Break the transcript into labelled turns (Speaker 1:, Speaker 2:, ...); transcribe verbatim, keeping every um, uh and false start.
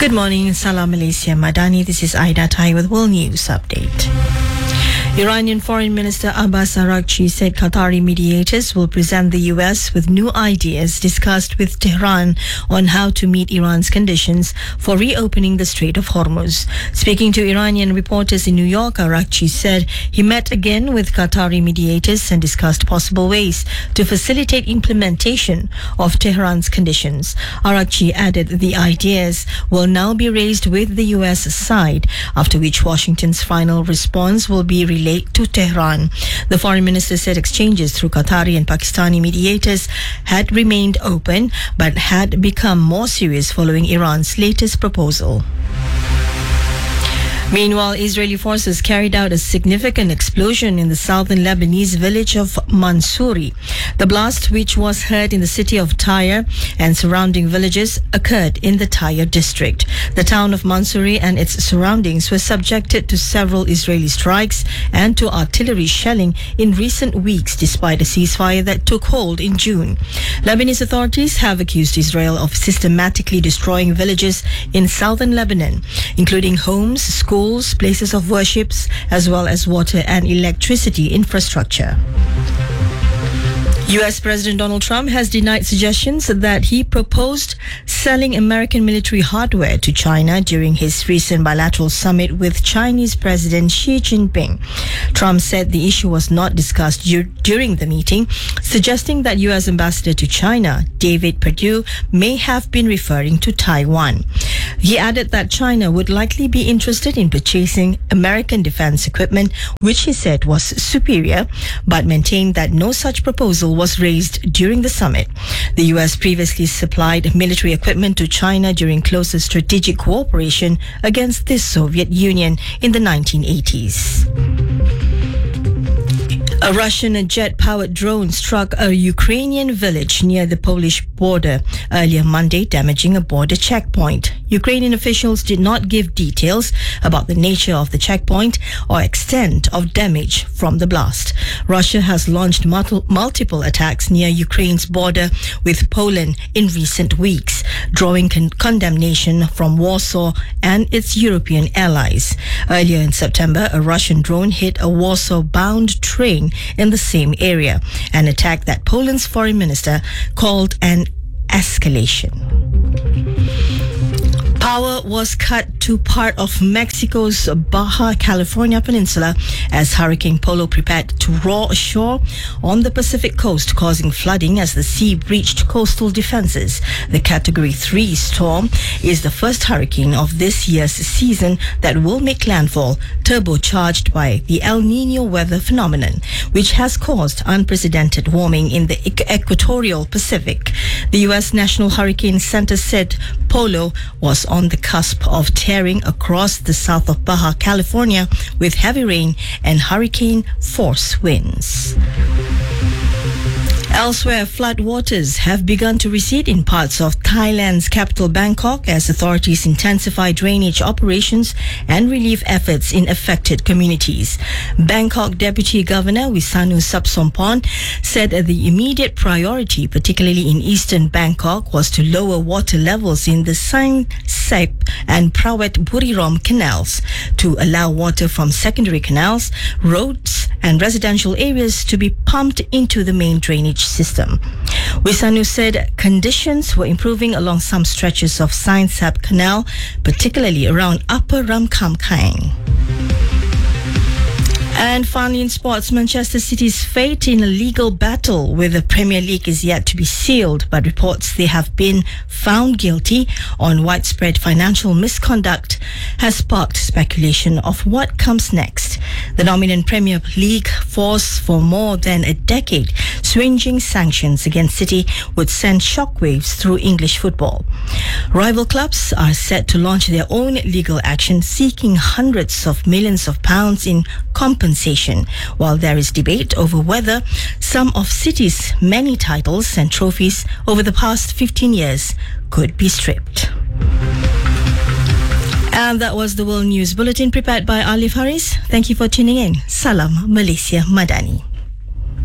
Speaker 1: Good morning, Salam Malaysia Madani. This is Aida Tai with World News Update. Iranian Foreign Minister Abbas Araghchi said Qatari mediators will present the U S with new ideas discussed with Tehran on how to meet Iran's conditions for reopening the Strait of Hormuz. Speaking to Iranian reporters in New York, Araghchi said he met again with Qatari mediators and discussed possible ways to facilitate implementation of Tehran's conditions. Araghchi added the ideas will now be raised with the U S side, after which Washington's final response will be relayed to Tehran. The foreign minister said exchanges through Qatari and Pakistani mediators had remained open but had become more serious following Iran's latest proposal. Meanwhile, Israeli forces carried out a significant explosion in the southern Lebanese village of Mansouri. The blast, which was heard in the city of Tyre and surrounding villages, occurred in the Tyre district. The town of Mansouri and its surroundings were subjected to several Israeli strikes and to artillery shelling in recent weeks, despite a ceasefire that took hold in June. Lebanese authorities have accused Israel of systematically destroying villages in southern Lebanon, including homes, schools, places of worships, as well as water and electricity infrastructure. U S President Donald Trump has denied suggestions that he proposed selling American military hardware to China during his recent bilateral summit with Chinese President Xi Jinping. Trump said the issue was not discussed dur- during the meeting, suggesting that U S Ambassador to China, David Perdue, may have been referring to Taiwan. He added that China would likely be interested in purchasing American defense equipment, which he said was superior, but maintained that no such proposal was raised during the summit. The U S previously supplied military equipment to China during closer strategic cooperation against the Soviet Union in the nineteen eighties. A Russian jet-powered drone struck a Ukrainian village near the Polish border earlier Monday, damaging a border checkpoint. Ukrainian officials did not give details about the nature of the checkpoint or extent of damage from the blast. Russia has launched multi- multiple attacks near Ukraine's border with Poland in recent weeks, drawing con- condemnation from Warsaw and its European allies. Earlier in September, a Russian drone hit a Warsaw-bound train in the same area, an attack that Poland's foreign minister called an escalation. Power was cut to part of Mexico's Baja California peninsula as Hurricane Polo prepared to roar ashore on the Pacific coast, causing flooding as the sea breached coastal defenses. The Category three storm is the first hurricane of this year's season that will make landfall, turbocharged by the El Nino weather phenomenon, which has caused unprecedented warming in the equ- equatorial Pacific. The U S National Hurricane Center said Polo was on the cusp of tearing across the south of Baja California with heavy rain and hurricane force winds. Elsewhere, floodwaters have begun to recede in parts of Thailand's capital Bangkok as authorities intensify drainage operations and relief efforts in affected communities. Bangkok Deputy Governor Wisanu Sapsompon said that the immediate priority, particularly in eastern Bangkok, was to lower water levels in the Sang Sep and Prawet Burirom canals to allow water from secondary canals, roads, and residential areas to be pumped into the main drainage system. Wisanu said conditions were improving along some stretches of Sang Sep Canal, particularly around Upper Ramkhamkang. And finally in sports, Manchester City's fate in a legal battle with the Premier League is yet to be sealed, but reports they have been found guilty on widespread financial misconduct has sparked speculation of what comes next. The dominant Premier League force for more than a decade, swinging sanctions against City would send shockwaves through English football. Rival clubs are set to launch their own legal action seeking hundreds of millions of pounds in compensation, while there is debate over whether some of City's many titles and trophies over the past fifteen years could be stripped. And that was the World News Bulletin prepared by Alif Haris. Thank you for tuning in. Salam Malaysia Madani.